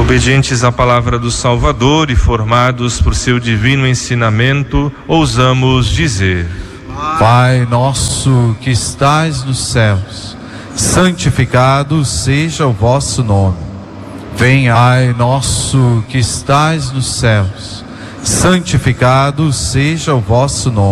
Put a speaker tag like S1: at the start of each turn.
S1: Obedientes à palavra do Salvador e formados por seu divino ensinamento, ousamos dizer:
S2: Pai nosso que estais nos céus, santificado seja o vosso nome. Venha, Pai nosso que estais nos céus, santificado seja o vosso nome.